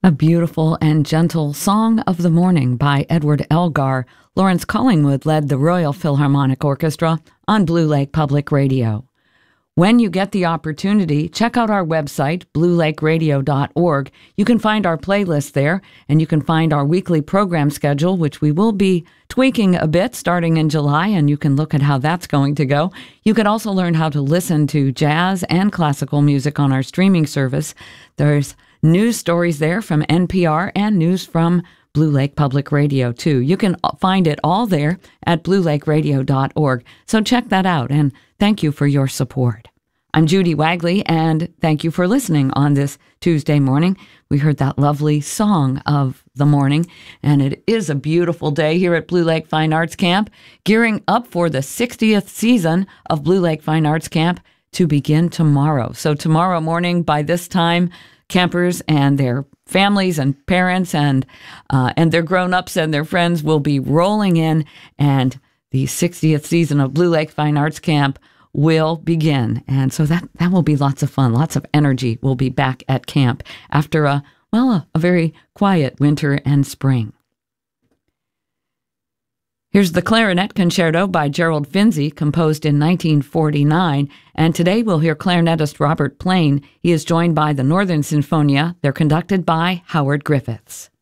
A beautiful and gentle Song of the Morning by Edward Elgar. Lawrence Collingwood led the Royal Philharmonic Orchestra on Blue Lake Public Radio. When you get the opportunity, check out our website, bluelakeradio.org. You can find our playlist there, and you can find our weekly program schedule, which we will be tweaking a bit starting in July, and you can look at how that's going to go. You can also learn how to listen to jazz and classical music on our streaming service. There's news stories there from NPR and news from Blue Lake Public Radio, too. You can find it all there at bluelakeradio.org. So check that out, and thank you for your support. I'm Judy Wagley, and thank you for listening on this Tuesday morning. We heard that lovely Song of the Morning, and it is a beautiful day here at Blue Lake Fine Arts Camp, gearing up for the 60th season of Blue Lake Fine Arts Camp to begin tomorrow. So tomorrow morning, by this time, campers and their families and parents and their grown-ups and their friends will be rolling in, and the 60th season of Blue Lake Fine Arts Camp will begin. And so that will be lots of fun. Lots of energy will be back at camp after a very quiet winter and spring. Here's the Clarinet Concerto by Gerald Finzi, composed in 1949, and today we'll hear clarinetist Robert Plain. He is joined by the Northern Sinfonia. They're conducted by Howard Griffiths.